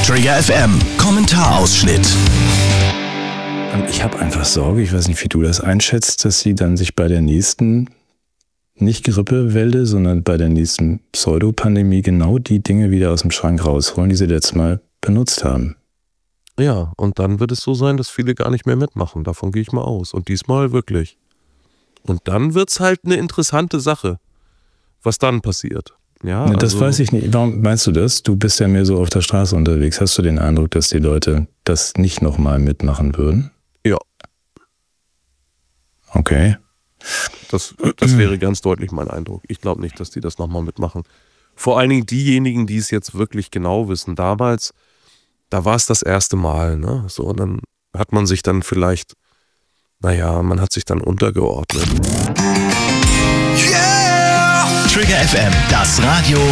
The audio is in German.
Trigger FM Kommentarausschnitt. Ich habe einfach Sorge, ich weiß nicht, wie du das einschätzt, dass sie dann sich bei der nächsten, nicht Grippewelle, sondern bei der nächsten Pseudopandemie genau die Dinge wieder aus dem Schrank rausholen, die sie letztes Mal benutzt haben. Ja, und dann wird es so sein, dass viele gar nicht mehr mitmachen. Davon gehe ich mal aus. Und diesmal wirklich. Und dann wird es halt eine interessante Sache, was dann passiert. Ja, Ne, das weiß ich nicht. Warum meinst du das? Du bist ja mehr so auf der Straße unterwegs. Hast du den Eindruck, dass die Leute das nicht nochmal mitmachen würden? Ja. Okay. Das wäre ganz deutlich mein Eindruck. Ich glaube nicht, dass die das nochmal mitmachen. Vor allen Dingen diejenigen, die es jetzt wirklich genau wissen. Damals, da war es das erste Mal, ne? So, und dann hat man sich dann vielleicht, man hat sich dann untergeordnet. Trigger FM, das Radio